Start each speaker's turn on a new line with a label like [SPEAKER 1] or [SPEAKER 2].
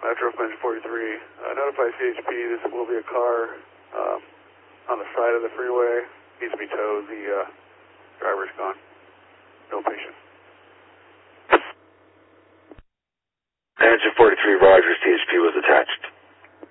[SPEAKER 1] Trough 43. Notify CHP this will be a car on the side of the freeway. Needs to be towed. The driver's gone. No patient.
[SPEAKER 2] Engine 43, Roger. CHP was attached.